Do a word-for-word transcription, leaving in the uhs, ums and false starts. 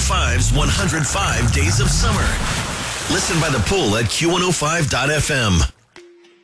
five's one hundred five Days of Summer. Listen by the pool at Q one oh five dot F M.